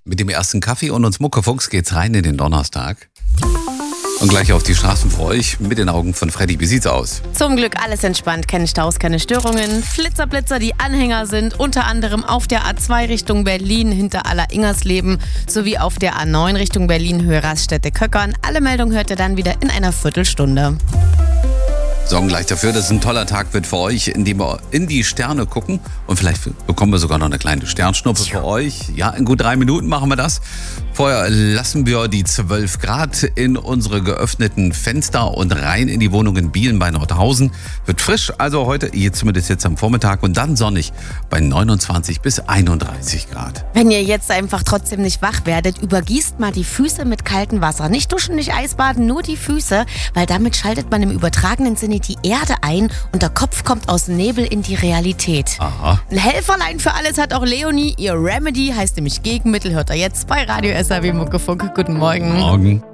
Mit dem ersten Kaffee und uns Muckefuchs geht's rein in den Donnerstag. Und gleich auf die Straßen für euch mit den Augen von Freddy. Wie sieht's aus? Zum Glück alles entspannt, keine Staus, keine Störungen. Flitzer, die Anhänger sind unter anderem auf der A2 Richtung Berlin hinter Aller-Ingersleben sowie auf der A9 Richtung Berlin Höhe Raststätte-Köckern. Alle Meldungen hört ihr dann wieder in einer Viertelstunde. Sorgen gleich dafür, dass es ein toller Tag wird für euch, indem wir in die Sterne gucken. Und vielleicht bekommen wir sogar noch eine kleine Sternschnuppe für euch. Ja, in gut 3 Minuten machen wir das. Vorher lassen wir die 12 Grad in unsere geöffneten Fenster und rein in die Wohnung in Bielen bei Nordhausen. Wird frisch, also heute, zumindest jetzt am Vormittag und dann sonnig bei 29 bis 31 Grad. Wenn ihr jetzt einfach trotzdem nicht wach werdet, übergießt mal die Füße mit kaltem Wasser. Nicht duschen, nicht Eisbaden, nur die Füße, weil damit schaltet man im übertragenen Sinne die Erde ein und der Kopf kommt aus dem Nebel in die Realität. Aha. Ein Helferlein für alles hat auch Leonie. Ihr Remedy heißt nämlich Gegenmittel, hört ihr jetzt bei Radio SAW Muckefunk. Guten Morgen. Morgen.